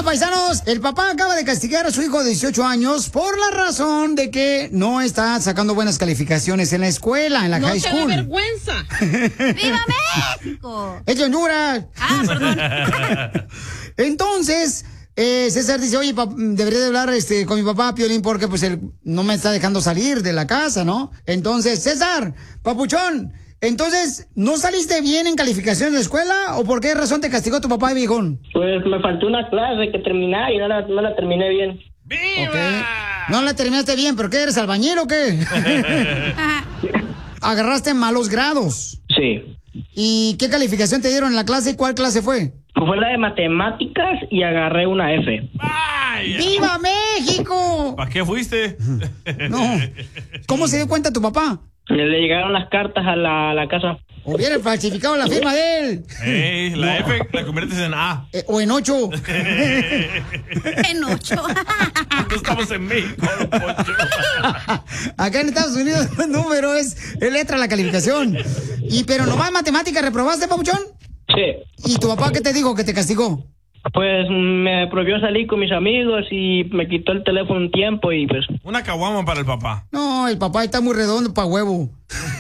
paisanos, el papá acaba de castigar a su hijo de 18 años por la razón de que no está sacando buenas calificaciones en la escuela, en la high school. ¡No te da vergüenza! ¡Viva México! ¡Es Honduras! Ah, perdón. Entonces, César dice, oye, debería de hablar con mi papá, Piolín, porque pues él no me está dejando salir de la casa, ¿no? Entonces, César, papuchón, entonces, ¿no saliste bien en calificación en la escuela o por qué razón te castigó tu papá, viejón? Pues me faltó una clase que terminar y no la terminé bien. ¡Viva! Okay. No la terminaste bien, ¿pero qué, eres albañil o qué? Agarraste malos grados. Sí. ¿Y qué calificación te dieron en la clase y cuál clase fue? Fue la de matemáticas y agarré una F. ¡Vaya! ¡Viva México! ¿Para qué fuiste? No. ¿Cómo se dio cuenta tu papá? Le llegaron las cartas a la casa. Hubiera falsificado la firma de él. La F la conviertes en A. O en 8. En 8. No estamos en México, Poncho. Acá en Estados Unidos el número es letra la calificación. Pero nomás matemática reprobaste, papuchón. Sí. ¿Y tu papá qué te dijo que te castigó? Pues me prohibió salir con mis amigos y me quitó el teléfono un tiempo y pues... Una caguama para el papá. No, el papá está muy redondo para huevo.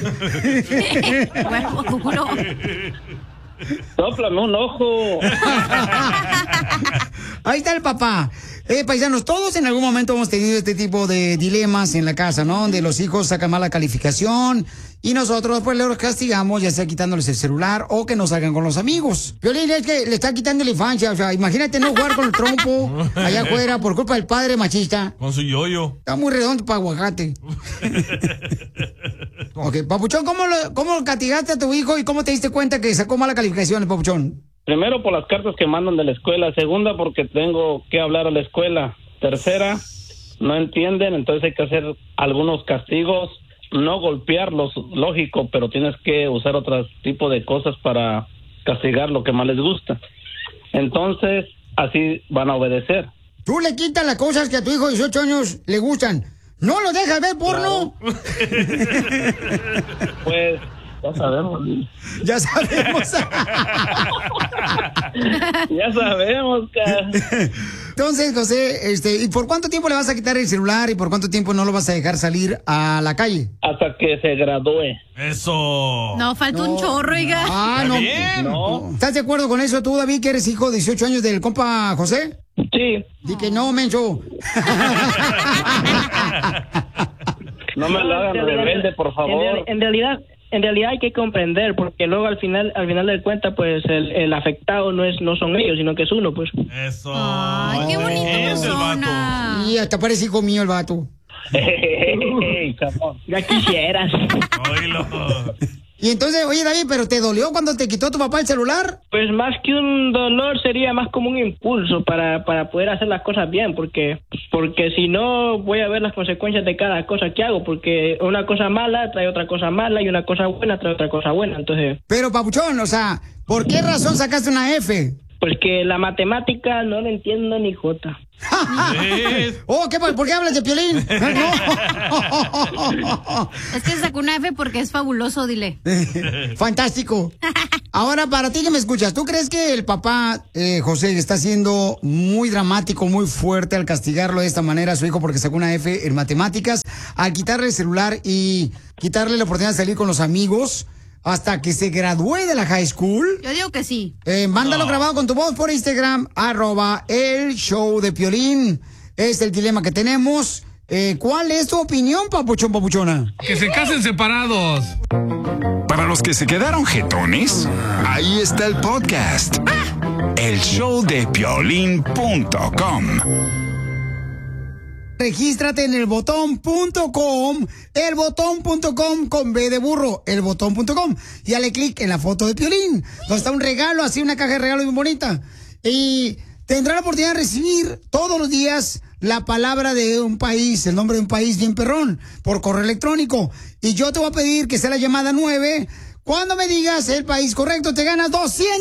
Huevo duro. Sóplame un ojo. Ahí está el papá. Paisanos, todos en algún momento hemos tenido este tipo de dilemas en la casa, ¿no? Donde los hijos sacan mala calificación y nosotros pues los castigamos, ya sea quitándoles el celular o que no salgan con los amigos. Piolín, es que le está quitando la infancia, o sea, imagínate no jugar con el trompo allá afuera por culpa del padre machista. Con su yoyo. Está muy redondo para aguacate. Ok, papuchón, ¿cómo castigaste a tu hijo y cómo te diste cuenta que sacó mala calificación, papuchón? Primero por las cartas que mandan de la escuela. Segunda porque tengo que hablar a la escuela. Tercera, no entienden, entonces hay que hacer algunos castigos. No golpearlos, lógico, pero tienes que usar otro tipo de cosas para castigar lo que más les gusta. Entonces, así van a obedecer. Tú le quitas las cosas que a tu hijo de 18 años le gustan. ¿No lo dejas ver porno? Claro. Pues... ya sabemos. Ya sabemos. Ya sabemos, cara. Entonces, José, ¿y por cuánto tiempo le vas a quitar el celular y por cuánto tiempo no lo vas a dejar salir a la calle? Hasta que se gradúe. Eso. No, falta un chorro, oiga. Ah, no. Bien. No. ¿Estás de acuerdo con eso tú, David, que eres hijo de 18 años del compa José? Sí. Di que no, menso. No me lo hagan rebelde, por favor. En realidad hay que comprender, porque luego al final de cuentas, pues el afectado no son ellos, sino que es uno, pues. Eso. Ay, qué bonita Es el vato. persona. Y hasta parece hijo mío el vato. Ya quisieras. Oílo. Y entonces, oye, David, ¿pero te dolió cuando te quitó tu papá el celular? Pues más que un dolor sería más como un impulso para poder hacer las cosas bien, porque si no voy a ver las consecuencias de cada cosa que hago, porque una cosa mala trae otra cosa mala y una cosa buena trae otra cosa buena, entonces... Pero, papuchón, o sea, ¿por qué razón sacaste una F? Porque la matemática no la entiendo ni jota. Oh, ¿por qué hablas de Piolín? No. Es que sacó una F porque es fabuloso, dile. Fantástico. Ahora, para ti que me escuchas, ¿tú crees que el papá, José, está siendo muy dramático, muy fuerte al castigarlo de esta manera a su hijo porque sacó una F en matemáticas, al quitarle el celular y quitarle la oportunidad de salir con los amigos hasta que se gradúe de la high school? Yo digo que sí. Mándalo grabado con tu voz por Instagram, @el_show_de_Piolín. Es el dilema que tenemos. ¿Cuál es tu opinión, papuchón, papuchona? Que se casen separados. Para los que se quedaron jetones, ahí está el podcast. elshowdepiolin.com. Regístrate en elbotón.com, elbotón.com con B de burro, elbotón.com. Y dale clic en la foto de Piolín, donde está un regalo, así una caja de regalo bien bonita. Y tendrá la oportunidad de recibir todos los días la palabra de un país, el nombre de un país bien perrón, por correo electrónico. Y yo te voy a pedir que sea la llamada 9. Cuando me digas el país correcto, te ganas 200